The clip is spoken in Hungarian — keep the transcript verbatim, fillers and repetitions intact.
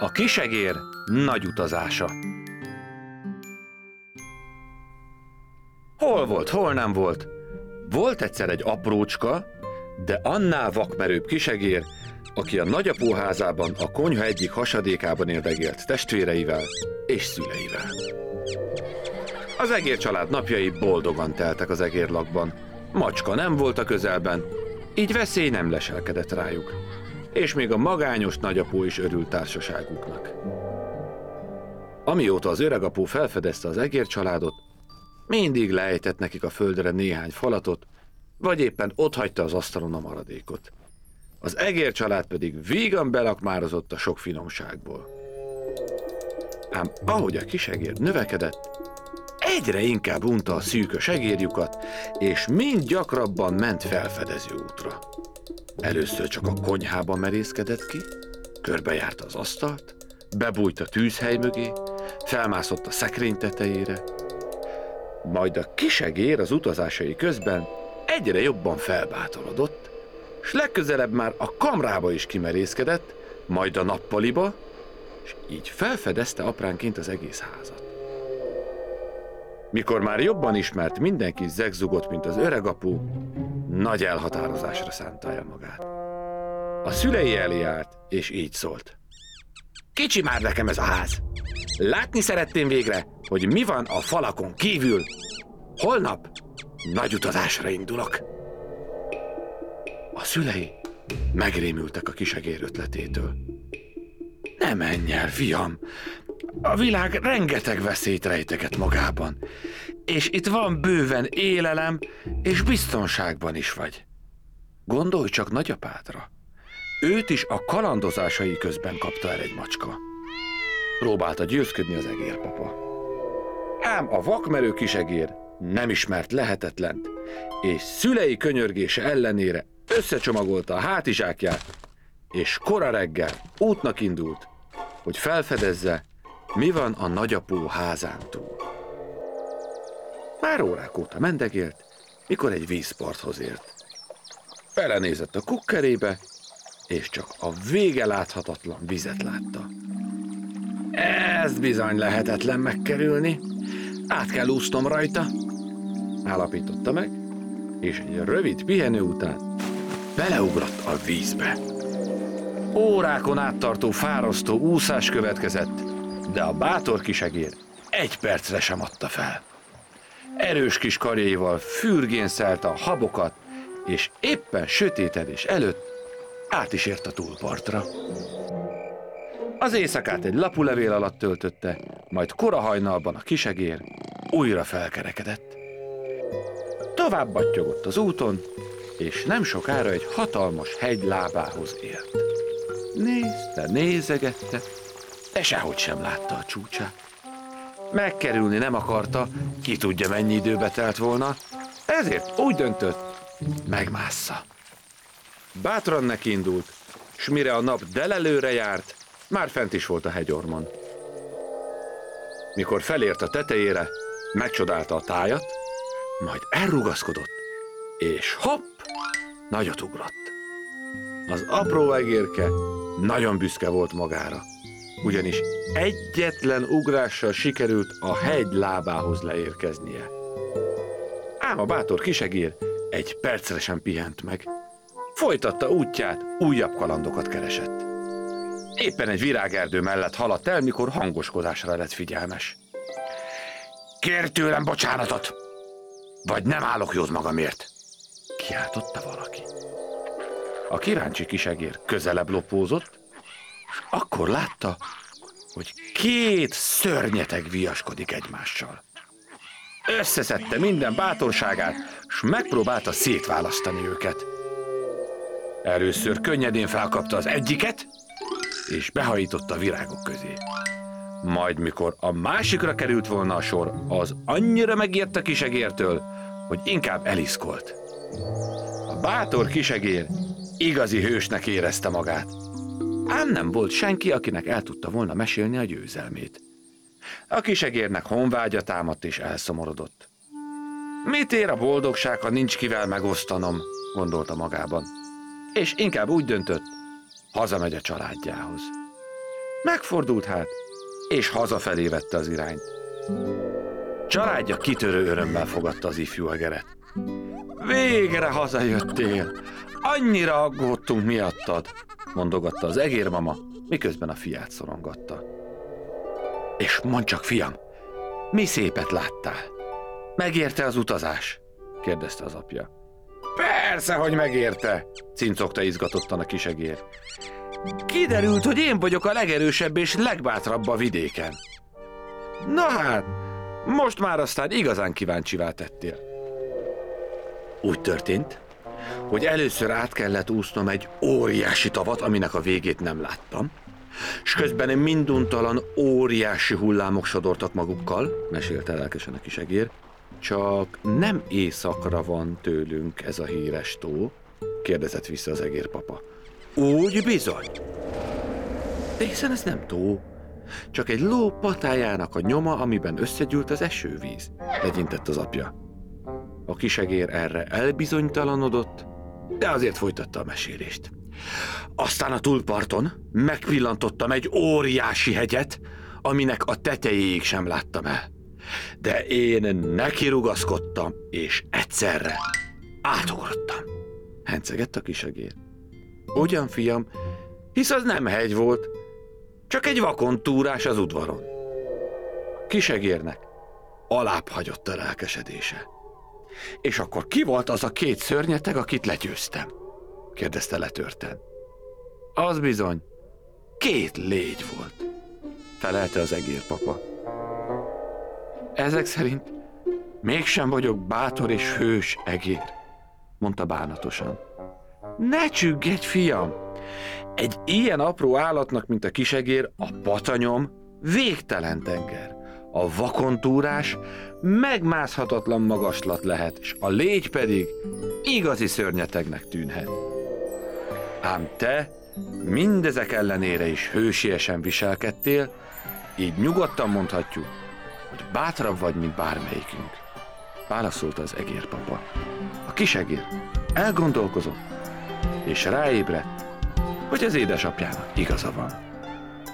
A kisegér nagy utazása. Hol volt, hol nem volt? Volt egyszer egy aprócska, de annál vakmerőbb kisegér, aki a nagyapóházában a konyha egyik hasadékában érdegélt testvéreivel és szüleivel. Az egér család napjai boldogan teltek az egérlakban. Macska nem volt a közelben, így veszély nem leselkedett rájuk. És még a magányos nagyapó is örült társaságuknak. Amióta az öregapó felfedezte az egér családot, mindig leejtett nekik a földre néhány falatot, vagy éppen otthagyta az asztalon a maradékot. Az egér család pedig vígan belakmározott a sok finomságból. Ám ahogy a kisegér növekedett, egyre inkább unta a szűkös egérlyukat, és mind gyakrabban ment felfedező útra. Először csak a konyhában merészkedett ki, körbejárta az asztalt, bebújt a tűzhely mögé, felmászott a szekrény tetejére, majd a kisegér az utazásai közben egyre jobban felbátorodott, s legközelebb már a kamrába is kimerészkedett, majd a nappaliba, és így felfedezte apránként az egész házat. Mikor már jobban ismert, mindenki zegzugott, mint az öregapu, nagy elhatározásra szánta el magát. A szülei elé állt, és így szólt. Kicsi már nekem ez a ház. Látni szeretném végre, hogy mi van a falakon kívül. Holnap nagy utazásra indulok. A szülei megrémültek a kisegér ötletétől. Ne menj el, fiam! A világ rengeteg veszélyt rejteget magában, és itt van bőven élelem, és biztonságban is vagy. Gondolj csak nagyapádra. Őt is a kalandozásai közben kapta el egy macska. Próbálta győzködni az egérpapa. Ám a vakmerő kisegér nem ismert lehetetlent, és szülei könyörgése ellenére összecsomagolta a hátizsákját, és kora reggel útnak indult, hogy felfedezze, mi van a nagyapó házán túl. Már órák óta mendegélt, mikor egy vízparthoz ért. Belenézett a kukkerébe, és csak a vége láthatatlan vizet látta. Ez bizony lehetetlen megkerülni, át kell úsznom rajta, állapította meg, és egy rövid pihenő után beleugrott a vízbe. Órákon áttartó fárasztó úszás következett, de a bátor kisegér egy percre sem adta fel. Erős kis karjaival fürgén szelte a habokat, és éppen sötétedés előtt át is ért a túlpartra. Az éjszakát egy lapulevél alatt töltötte, majd kora hajnalban a kisegér újra felkerekedett. Tovább battyogott az úton, és nem sokára egy hatalmas hegy lábához ért. Nézte, nézegette, de sehogy sem látta a csúcsát. Megkerülni nem akarta, ki tudja mennyi időbe telt volna, ezért úgy döntött, megmássza. Bátran nekiindult, s mire a nap delelőre járt, már fent is volt a hegyormon. Mikor felért a tetejére, megcsodálta a tájat, majd elrugaszkodott, és hopp, nagyot ugrott. Az apró egérke nagyon büszke volt magára, ugyanis egyetlen ugrással sikerült a hegy lábához leérkeznie. Ám a bátor kisegér egy percre sem pihent meg. Folytatta útját, újabb kalandokat keresett. Éppen egy virágerdő mellett haladt el, mikor hangoskodásra lett figyelmes. Kérj tőlem bocsánatot, vagy nem állok jót magamért, kiáltotta valaki. A kíváncsi kisegér közelebb lopózott, és akkor látta, hogy két szörnyeteg viaskodik egymással. Összeszedte minden bátorságát, s megpróbálta szétválasztani őket. Először könnyedén felkapta az egyiket, és behajította a virágok közé. Majd mikor a másikra került volna a sor, az annyira megijedt a kisegértől, hogy inkább eliszkolt. A bátor kisegér igazi hősnek érezte magát, ám nem volt senki, akinek el tudta volna mesélni a győzelmét. A kisegérnek honvágya támadt és elszomorodott. Mit ér a boldogság, ha nincs kivel megosztanom, gondolta magában, és inkább úgy döntött, hazamegy a családjához. Megfordult hát, és hazafelé vette az irányt. Családja kitörő örömmel fogadta az ifjú egeret. Végre hazajöttél! Annyira aggódtunk miattad, mondogatta az egérmama, miközben a fiát szorongatta. És mondd csak, fiam, mi szépet láttál? Megérte az utazás? Kérdezte az apja. Persze, hogy megérte, cincogta izgatottan a kisegér. Kiderült, hogy én vagyok a legerősebb és legbátrabb a vidéken. Na hát, most már aztán igazán kíváncsivá tettél. Úgy történt, hogy először át kellett úsznom egy óriási tavat, aminek a végét nem láttam, s közben minduntalan óriási hullámok sodortak magukkal, mesélte lelkesen a kisegér. Csak nem északra van tőlünk ez a híres tó? Kérdezett vissza az egérpapa. Úgy bizony. De hiszen ez nem tó, csak egy ló patájának a nyoma, amiben összegyűlt az esővíz, legyintett az apja. A kisegér erre elbizonytalanodott, de azért folytatta a mesélést. Aztán a túlparton megpillantottam egy óriási hegyet, aminek a tetejéig sem láttam el. De én nekirugaszkodtam, és egyszerre átugrottam. Hencegett a kisegér. Ugyan, fiam, hisz az nem hegy volt, csak egy vakon túrás az udvaron. Kisegérnek alább hagyott a lelkesedése. És akkor ki volt az a két szörnyeteg, akit legyőztem? Kérdezte letörten. Az bizony, két légy volt, felelte az egérpapa. Ezek szerint mégsem vagyok bátor és hős egér, mondta bánatosan. Ne csüggedj, fiam! Egy ilyen apró állatnak, mint a kisegér, a patanyom végtelen tenger. A vakontúrás megmászhatatlan magaslat lehet, és a légy pedig igazi szörnyetegnek tűnhet. Ám te mindezek ellenére is hősiesen viselkedtél, így nyugodtan mondhatjuk, hogy bátrabb vagy, mint bármelyikünk, válaszolta az egérpapa. A kisegér elgondolkozott, és ráébredt, hogy az édesapjának igaza van.